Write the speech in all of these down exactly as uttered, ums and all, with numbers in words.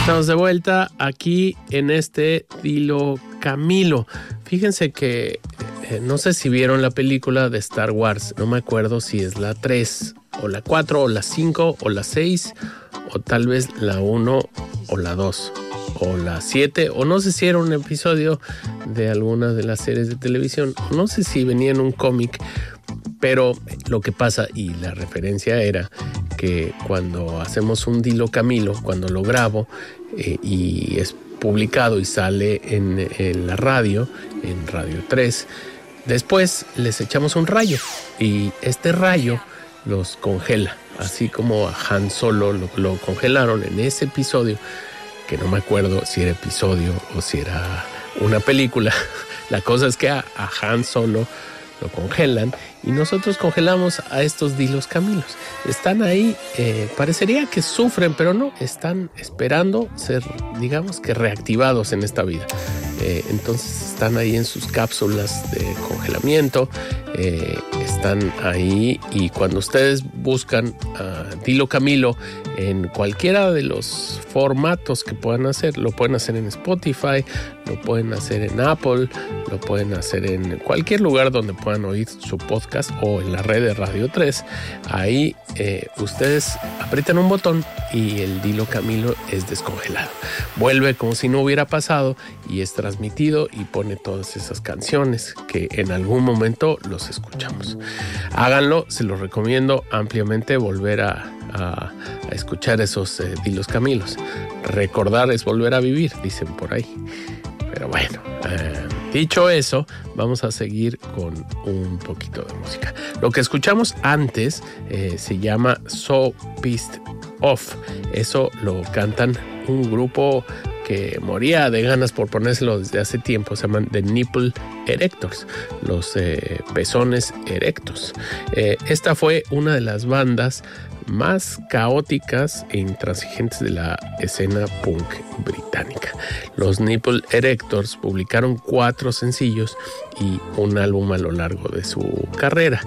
Estamos de vuelta aquí en este Dilo Camilo. Fíjense que eh, no sé si vieron la película de Star Wars. No me acuerdo si es la tres o la cuatro o la cinco o la seis o tal vez la uno o la dos o la siete, o no sé si era un episodio de alguna de las series de televisión, no sé si venía en un cómic, pero lo que pasa y la referencia era que cuando hacemos un Dilo Camilo, cuando lo grabo eh, y es publicado y sale en, en la radio, en Radio tres, después les echamos un rayo y este rayo los congela, así como a Han Solo lo, lo congelaron en ese episodio, que no me acuerdo si era episodio o si era una película. La cosa es que a, a Han Solo lo congelan y nosotros congelamos a estos Dilos Camilos. Están ahí, eh, parecería que sufren, pero no, están esperando ser, digamos que reactivados en esta vida. Eh, entonces están ahí en sus cápsulas de congelamiento, eh, están ahí, y cuando ustedes buscan uh, Dilo Camilo en cualquiera de los formatos que puedan hacer, lo pueden hacer en Spotify, lo pueden hacer en Apple, lo pueden hacer en cualquier lugar donde puedan oír su podcast o en la red de Radio tres. Ahí eh, ustedes aprietan un botón y el Dilo Camilo es descongelado. Vuelve como si no hubiera pasado y es transmitido y pone todas esas canciones que en algún momento los escuchamos. Háganlo, se los recomiendo ampliamente, volver a, a, a escuchar esos eh, Dilos Camilos. Recordar es volver a vivir, dicen por ahí. Pero bueno, eh, dicho eso, vamos a seguir con un poquito de música. Lo que escuchamos antes eh, se llama So Pissed Off. Eso lo cantan un grupo que moría de ganas por ponérselo desde hace tiempo. Se llaman The Nipple Erectors, los eh, pezones erectos. Eh, esta fue una de las bandas más caóticas e intransigentes de la escena punk británica. Los Nipple Erectors publicaron cuatro sencillos y un álbum a lo largo de su carrera.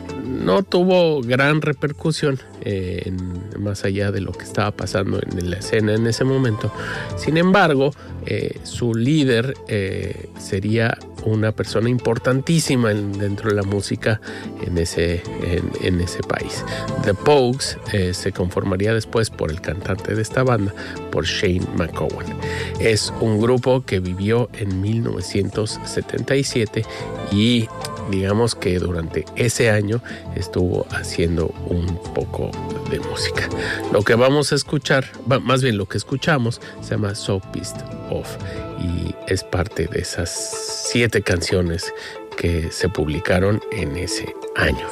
No tuvo gran repercusión eh, en, más allá de lo que estaba pasando en la escena en ese momento. Sin embargo, eh, su líder eh, sería una persona importantísima en, dentro de la música en ese, en, en ese país. The Pogues eh, se conformaría después por el cantante de esta banda, por Shane McGowan. Es un grupo que vivió en mil novecientos setenta y siete y digamos que durante ese año estuvo haciendo un poco de música. Lo que vamos a escuchar, más bien lo que escuchamos, se llama So Pissed Off y es parte de esas siete canciones que se publicaron en ese año.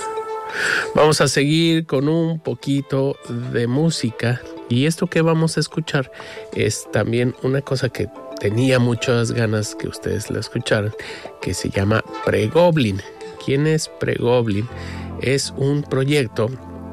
Vamos a seguir con un poquito de música y esto que vamos a escuchar es también una cosa que tenía muchas ganas que ustedes la escucharan, que se llama Pregoblin. ¿Quién es Pregoblin? Es un proyecto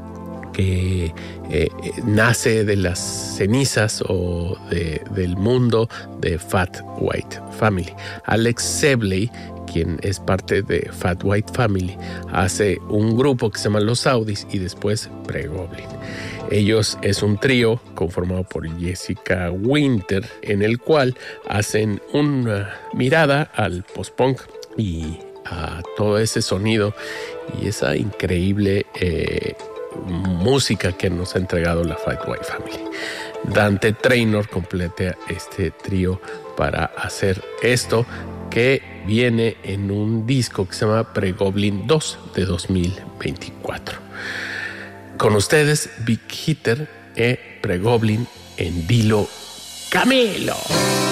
que eh, nace de las cenizas o de, del mundo de Fat White Family. Alex Sebley, quien es parte de Fat White Family, hace un grupo que se llama Los Audis y después Pregoblin. Ellos es un trío conformado por Jessica Winter, en el cual hacen una mirada al post-punk y a todo ese sonido y esa increíble eh, música que nos ha entregado la Fat White Family. Dante Traynor completa este trío para hacer esto, que viene en un disco que se llama Pregoblin dos de dos mil veinticuatro. Con ustedes, Big Hitter e Pregoblin en Dilo Camilo.